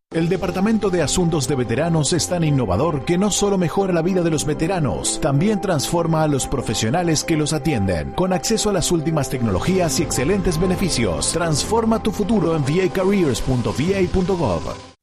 El Departamento de Asuntos de Veteranos es tan innovador que no solo mejora la vida de los veteranos, también transforma a los profesionales que los atienden. Con acceso a las últimas tecnologías y excelentes beneficios, transforma tu futuro en vacareers.va.gov.